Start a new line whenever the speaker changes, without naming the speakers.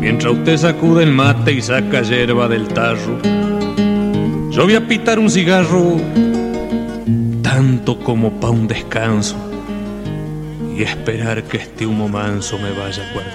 Mientras usted sacude el mate y saca yerba del tarro, yo voy a pitar un cigarro tanto como pa' un descanso y esperar que este humo manso me vaya guardando.